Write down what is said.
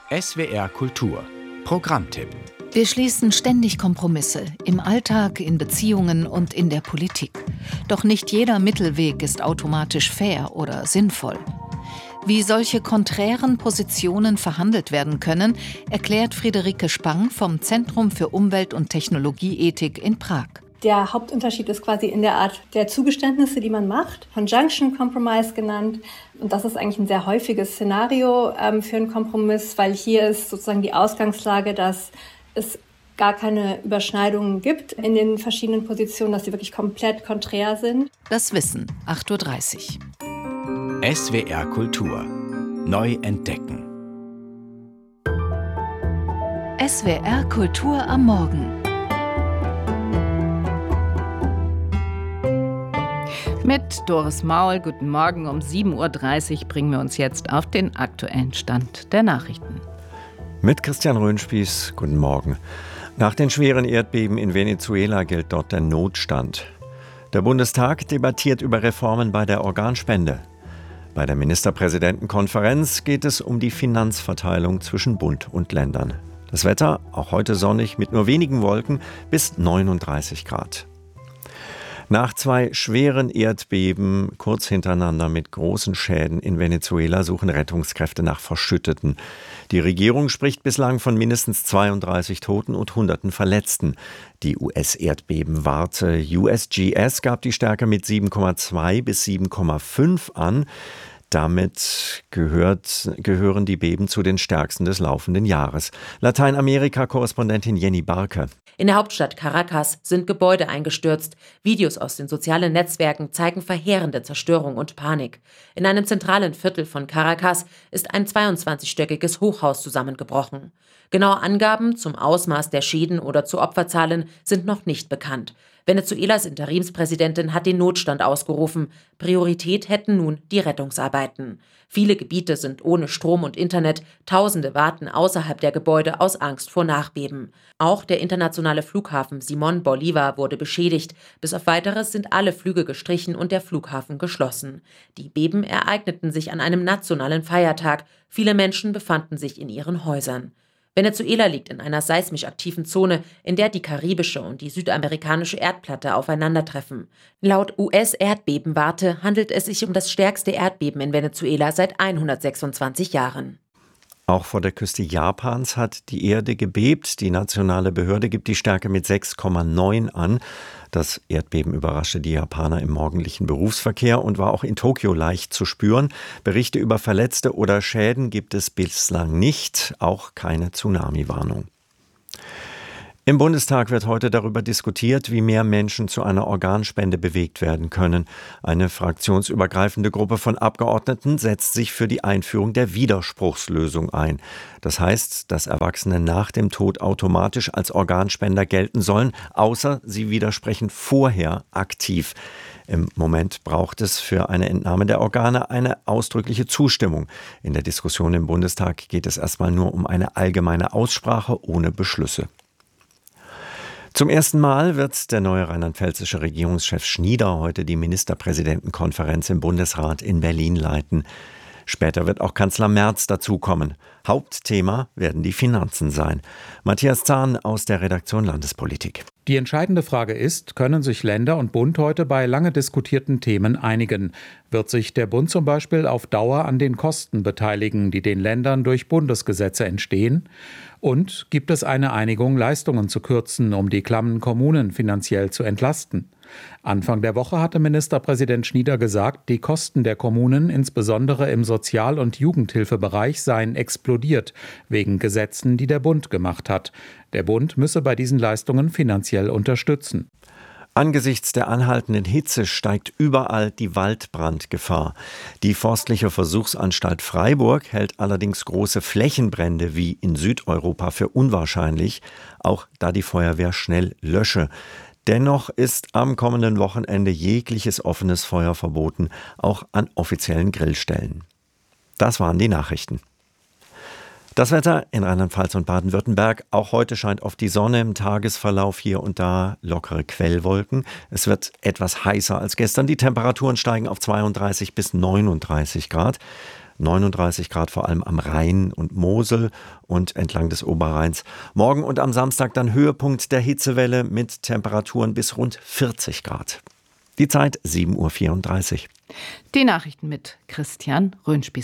SWR Kultur Programmtipp. Wir schließen ständig Kompromisse, im Alltag, in Beziehungen und in der Politik. Doch nicht jeder Mittelweg ist automatisch fair oder sinnvoll. Wie solche konträren Positionen verhandelt werden können, erklärt Friederike Spang vom Zentrum für Umwelt- und Technologieethik in Prag. Der Hauptunterschied ist quasi in der Art der Zugeständnisse, die man macht, Conjunction Compromise genannt. Und das ist eigentlich ein sehr häufiges Szenario für einen Kompromiss, weil hier ist sozusagen die Ausgangslage, dass es gar keine Überschneidungen gibt in den verschiedenen Positionen, dass sie wirklich komplett konträr sind. Das Wissen, 8.30 Uhr. SWR Kultur. Neu entdecken. SWR Kultur am Morgen. Mit Doris Maul, guten Morgen. Um 7.30 Uhr bringen wir uns jetzt auf den aktuellen Stand der Nachrichten. Mit Christian Röhnspieß, guten Morgen. Nach den schweren Erdbeben in Venezuela gilt dort der Notstand. Der Bundestag debattiert über Reformen bei der Organspende. Bei der Ministerpräsidentenkonferenz geht es um die Finanzverteilung zwischen Bund und Ländern. Das Wetter, auch heute sonnig mit nur wenigen Wolken, bis 39 Grad. Nach 2 schweren Erdbeben kurz hintereinander mit großen Schäden in Venezuela suchen Rettungskräfte nach Verschütteten. Die Regierung spricht bislang von mindestens 32 Toten und Hunderten Verletzten. Die US-Erdbebenwarte USGS gab die Stärke mit 7,2 bis 7,5 an. Damit gehören die Beben zu den stärksten des laufenden Jahres. Lateinamerika-Korrespondentin Jenny Barke. In der Hauptstadt Caracas sind Gebäude eingestürzt. Videos aus den sozialen Netzwerken zeigen verheerende Zerstörung und Panik. In einem zentralen Viertel von Caracas ist ein 22-stöckiges Hochhaus zusammengebrochen. Genaue Angaben zum Ausmaß der Schäden oder zu Opferzahlen sind noch nicht bekannt. Venezuelas Interimspräsidentin hat den Notstand ausgerufen. Priorität hätten nun die Rettungsarbeiten. Viele Gebiete sind ohne Strom und Internet. Tausende warten außerhalb der Gebäude aus Angst vor Nachbeben. Auch der internationale Flughafen Simón Bolívar wurde beschädigt. Bis auf Weiteres sind alle Flüge gestrichen und der Flughafen geschlossen. Die Beben ereigneten sich an einem nationalen Feiertag. Viele Menschen befanden sich in ihren Häusern. Venezuela liegt in einer seismisch aktiven Zone, in der die karibische und die südamerikanische Erdplatte aufeinandertreffen. Laut US-Erdbebenwarte handelt es sich um das stärkste Erdbeben in Venezuela seit 126 Jahren. Auch vor der Küste Japans hat die Erde gebebt. Die nationale Behörde gibt die Stärke mit 6,9 an. Das Erdbeben überraschte die Japaner im morgendlichen Berufsverkehr und war auch in Tokio leicht zu spüren. Berichte über Verletzte oder Schäden gibt es bislang nicht, auch keine Tsunami-Warnung. Im Bundestag wird heute darüber diskutiert, wie mehr Menschen zu einer Organspende bewegt werden können. Eine fraktionsübergreifende Gruppe von Abgeordneten setzt sich für die Einführung der Widerspruchslösung ein. Das heißt, dass Erwachsene nach dem Tod automatisch als Organspender gelten sollen, außer sie widersprechen vorher aktiv. Im Moment braucht es für eine Entnahme der Organe eine ausdrückliche Zustimmung. In der Diskussion im Bundestag geht es erstmal nur um eine allgemeine Aussprache ohne Beschlüsse. Zum ersten Mal wird der neue rheinland-pfälzische Regierungschef Schnieder heute die Ministerpräsidentenkonferenz im Bundesrat in Berlin leiten. Später wird auch Kanzler Merz dazukommen. Hauptthema werden die Finanzen sein. Matthias Zahn aus der Redaktion Landespolitik. Die entscheidende Frage ist, können sich Länder und Bund heute bei lange diskutierten Themen einigen? Wird sich der Bund zum Beispiel auf Dauer an den Kosten beteiligen, die den Ländern durch Bundesgesetze entstehen? Und gibt es eine Einigung, Leistungen zu kürzen, um die klammen Kommunen finanziell zu entlasten? Anfang der Woche hatte Ministerpräsident Schnieder gesagt, die Kosten der Kommunen, insbesondere im Sozial- und Jugendhilfebereich, seien explodiert, wegen Gesetzen, die der Bund gemacht hat. Der Bund müsse bei diesen Leistungen finanziell unterstützen. Angesichts der anhaltenden Hitze steigt überall die Waldbrandgefahr. Die Forstliche Versuchsanstalt Freiburg hält allerdings große Flächenbrände wie in Südeuropa für unwahrscheinlich, auch da die Feuerwehr schnell lösche. Dennoch ist am kommenden Wochenende jegliches offenes Feuer verboten, auch an offiziellen Grillstellen. Das waren die Nachrichten. Das Wetter in Rheinland-Pfalz und Baden-Württemberg. Auch heute scheint oft die Sonne, im Tagesverlauf hier und da lockere Quellwolken. Es wird etwas heißer als gestern. Die Temperaturen steigen auf 32 bis 39 Grad. 39 Grad vor allem am Rhein und Mosel und entlang des Oberrheins. Morgen und am Samstag dann Höhepunkt der Hitzewelle mit Temperaturen bis rund 40 Grad. Die Zeit 7:34 Uhr. Die Nachrichten mit Christian Röhnspieß.